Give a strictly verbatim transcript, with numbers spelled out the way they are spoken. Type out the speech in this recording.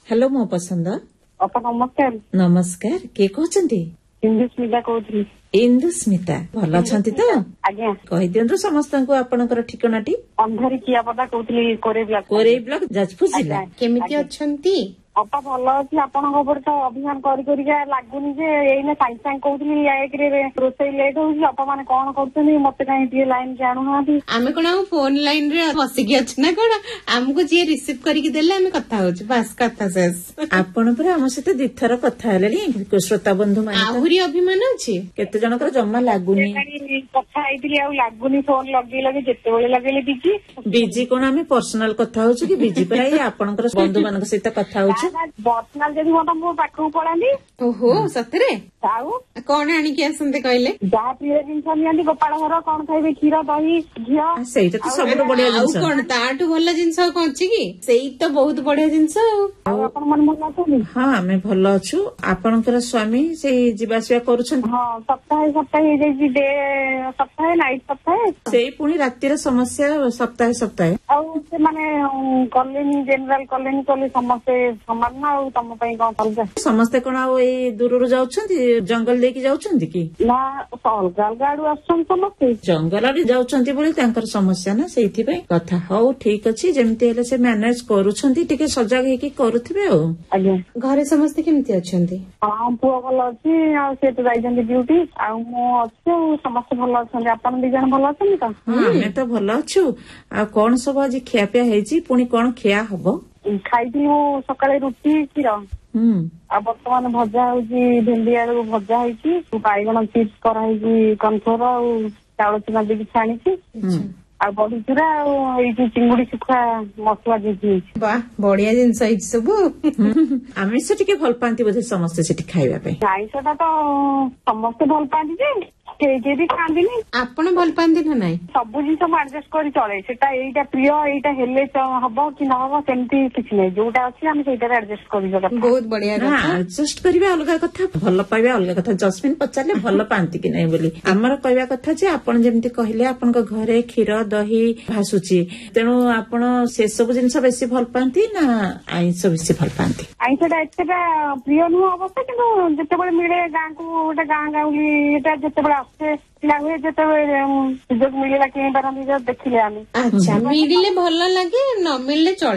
Hello मो पसंद अपा नमस्कार। नमस्कार किए कहते इंदुस्मिता कहती। इंदुस्मिता भल अच्छा तो आज्ञा कही दिंतु समस्त आपणकर ठिकानाटी अंधारी कियापदा कहती कोरे ब्लॉक कोरे ब्लॉक जाजपुर जिला केमिति अछंती अपा भल अच्छी आपण तो अभियान करिका लगुनि जे एने साइंग साइंग कहती एक रोसई लेट होगी अपा मैंने कौन कर मत कहीं लाइन जानू ना आमे कोन फोन लाइन रे बसिकी अछि ना कोन हमको जे रिसीव करिक देले आमे कथा होछ बस कथा शेष आपण पर हम सहित दिथर कथा हेलेनी श्रोता बंधु माने आहुरी अभिमान अछि केते जनकर जम्मा लागुनी कथा आइतली आ लागुनी फोन लगे लगे जेते बेले लगेले बिजी बिजी कोन आमे पर्सनल कथा होछ कि बिजी पर आई आपणकर बंधु मानक सहित कथा होछ पर्सनल जदि मत मो पाखु पड़ाली। ओहो सतरे आउ कौन आनी के आसंते कहले जहा प्रिय जिनस नियंती गोपाल घर कौन खाइबे क्षीर दही घियो सेटा तो सब बढ़िया जिंस आ कोन ताटू भल जिंस कोन छी की सेई तो बहुत बढ़िया जिंस आ आपण मन मन अछनी। हां हमें भल अछु आपणकर स्वामी सेई जीवासिया करूछन। हां सप्ताह सप्ताह हे जाई डे सप्ताह नाइट सप्ताह सेई पुनी रात्रि रे समस्या सप्ताह सप्ताह आ से माने कॉलोनी जनरल कॉलोनी कॉलेज समस्त समान ना तम पई कोन अलगा समस्त कोन आ ए दूर रो जाउछंती जंगल लेके जाउछंती की ना अलगा अलगा आडू आछन समस्त जंगल आडू जाउछंती बोली तांकर समस्या ना सेइथि पई कथा हौ ठीक अछि जेमते हेले से मैनेज करूछंती टिके सजग हेकी करूथिबे हो। आज्ञा घरे समस्त केमति अछंती हां पुआ भल अछि आ से तो जाइछंती ड्यूटी आ मो अछि समस्त भल अछन आपन दि जण भल अछन त हां हमें तो भल अछु आ कोन सब आज खिया पिया हेची पुनी कोन खिया हबो खाइती सकाळे रुटी क्षीर आ बर्तमान भजा होगी भेंडी आलू भजा होगी बैगण चिप्स कराई कनफर चाउल चुना देकी छाणी आ बड़ी चूरा चिंगुड़ी सुखा मसला देकी वाह बढ़िया जिनस सब आमिष टिके भल पाती बोधे समस्त सेठी खाइबा पे आइंषटा तो समस्त भल पाती जे के भी खाती आपण भल पाती ना नाई सब जिन आडजस्ट कर चले सेटा एटा प्रिय एटा हेले हम कि न हम सेमती किछि नै जोटा अछि हम सेटा एडजस्ट कर बहुत बढ़िया एडजस्ट करबा अलग कथा भल पाइबा अलग कथा जस्मिन पचारले भल पाती कि नै बोली हमर कहबा कथा जे आपण जेमती कहले आपण घरे क्षीर दही भासुची तेणु आपण से सब जिनस बेसी भल पाती ना आइंष बेसी भल पाती आइंषटा एतेटा प्रिय नुह अवश्य किंतु जेतेबेले मिले गाँ को गोटे गाँ गाउली एटा जेतेबेले आसे पिला हुए जेतेबेले सुजोग मिलिला कि पारंती देखिले आमे अच्छा मिलिले भल लागे न मिलले